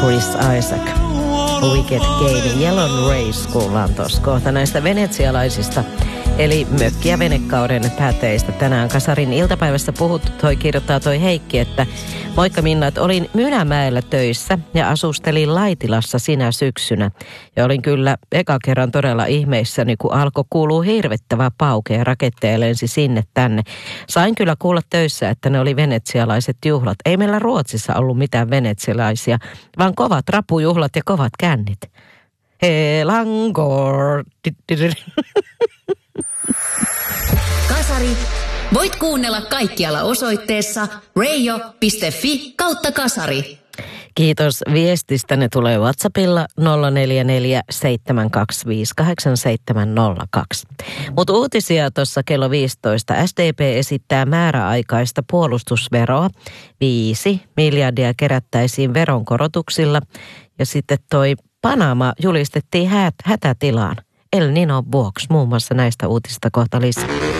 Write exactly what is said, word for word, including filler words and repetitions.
Chris Isaak, Wicked Game, Yellow Race kuullaan tuossa kohta näistä venetsialaisista. Eli mökki- ja venekauden pääteistä. Tänään Kasarin iltapäivässä puhuttu, toi kirjoittaa toi Heikki, että moikka Minna, että olin Mynämäellä töissä ja asustelin Laitilassa sinä syksynä. Ja olin kyllä eka kerran todella ihmeissäni, kun alkoi kuulua hirvittävää paukea ja raketteja lensi sinne tänne. Sain kyllä kuulla töissä, että ne oli venetsialaiset juhlat. Ei meillä Ruotsissa ollut mitään venetsialaisia, vaan kovat rapujuhlat ja kovat kännit. Helangor. Kasari. Voit kuunnella kaikkialla osoitteessa radio piste fi kautta kasari. Kiitos viestistä. Ne tulee WhatsAppilla nolla neljä neljä seitsemän kaksi viisi kahdeksan seitsemän nolla kaksi. Mutta uutisia tuossa kello viisitoista. S D P esittää määräaikaista puolustusveroa. Viisi miljardia kerättäisiin veronkorotuksilla. Ja sitten toi Panama julistettiin hät- hätätilaan El Ninon vuoksi. Muun muassa näistä uutista kohta lisää.